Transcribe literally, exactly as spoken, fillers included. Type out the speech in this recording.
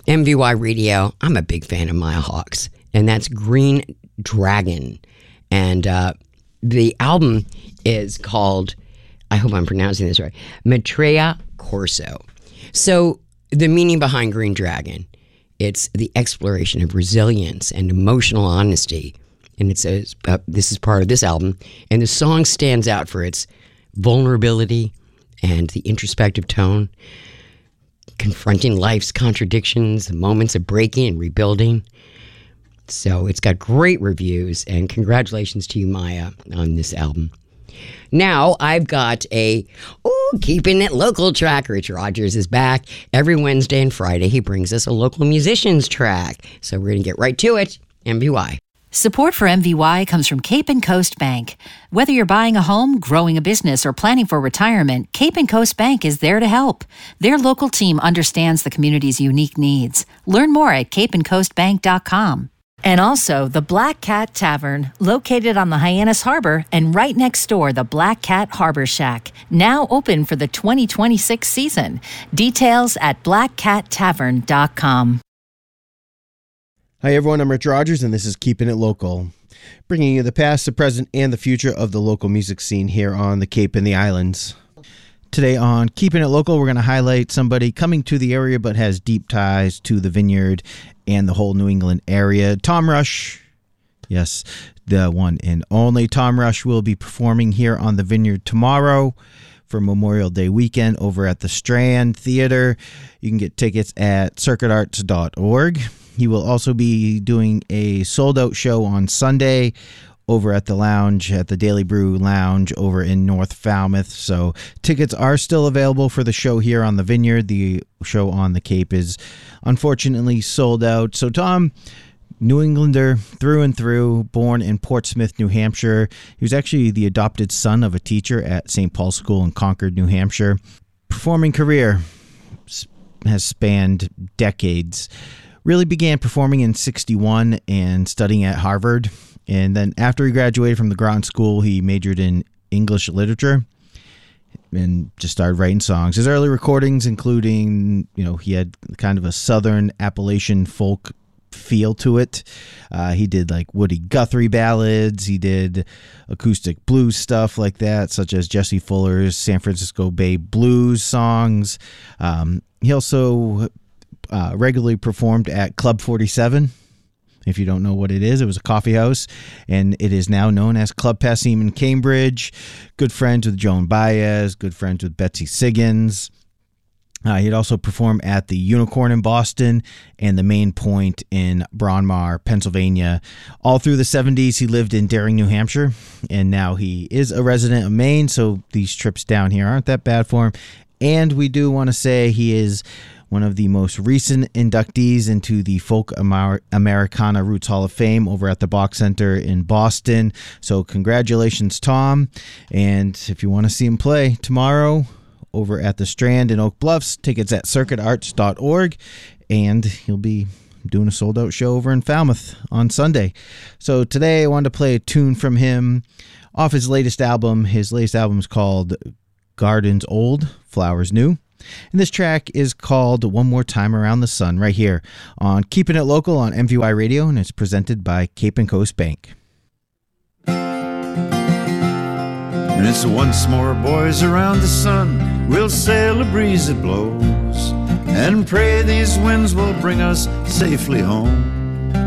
M V Y Radio. I'm a big fan of Mile Hawks, and that's Green Dragon. And uh, the album is called, I hope I'm pronouncing this right, Maitreya Corso. So the meaning behind Green Dragon, it's the exploration of resilience and emotional honesty. And it says, uh, this is part of this album. And the song stands out for its vulnerability and the introspective tone, confronting life's contradictions, the moments of breaking and rebuilding. So it's got great reviews, and congratulations to you, Maya, on this album. Now I've got a, oh, keeping it local track. Rich Rogers is back. Every Wednesday and Friday, he brings us a local musicians track. So we're going to get right to it. M V Y. Support for M V Y comes from Cape and Coast Bank. Whether you're buying a home, growing a business, or planning for retirement, Cape and Coast Bank is there to help. Their local team understands the community's unique needs. Learn more at cape and coast bank dot com. And also, the Black Cat Tavern, located on the Hyannis Harbor and right next door, the Black Cat Harbor Shack, now open for the twenty twenty-six season. Details at black cat tavern dot com. Hi everyone, I'm Rich Rogers and this is Keeping It Local, bringing you the past, the present, and the future of the local music scene here on the Cape and the Islands. Today on Keeping It Local, we're going to highlight somebody coming to the area but has deep ties to the Vineyard and the whole New England area. Tom Rush, yes, the one and only Tom Rush, will be performing here on the Vineyard tomorrow for Memorial Day weekend over at the Strand Theater. You can get tickets at circuit arts dot org. He will also be doing a sold-out show on Sunday over at the lounge, at the Daily Brew Lounge over in North Falmouth. So tickets are still available for the show here on the Vineyard. The show on the Cape is unfortunately sold out. So Tom, New Englander through and through, born in Portsmouth, New Hampshire. He was actually the adopted son of a teacher at Saint Paul's School in Concord, New Hampshire. Performing career has spanned decades. Really began performing in sixty-one and studying at Harvard. And then after he graduated from the Groton School, he majored in English literature and just started writing songs. His early recordings, including, you know, he had kind of a Southern Appalachian folk feel to it. Uh, he did like Woody Guthrie ballads. He did acoustic blues stuff like that, such as Jesse Fuller's San Francisco Bay Blues songs. Um, he also Uh, regularly performed at Club forty-seven. If you don't know what it is, it was a coffee house, and it is now known as Club Passim in Cambridge. Good friends with Joan Baez, good friends with Betsy Siggins. Uh, he'd also perform at the Unicorn in Boston and the Main Point in Bryn Mawr, Pennsylvania. All through the seventies, he lived in Daring, New Hampshire, and now he is a resident of Maine, so these trips down here aren't that bad for him. And we do want to say he is one of the most recent inductees into the Folk Amer- Americana Roots Hall of Fame over at the Bach Center in Boston. So congratulations, Tom. And if you want to see him play tomorrow over at the Strand in Oak Bluffs, tickets at circuit arts dot org. And he'll be doing a sold-out show over in Falmouth on Sunday. So today I wanted to play a tune from him off his latest album. His latest album is called Gardens Old, Flowers New. And this track is called One More Time Around the Sun right here on Keeping It Local on M V Y Radio, and it's presented by Cape and Coast Bank. And it's once more, boys, around the sun. We'll sail a breeze that blows and pray these winds will bring us safely home.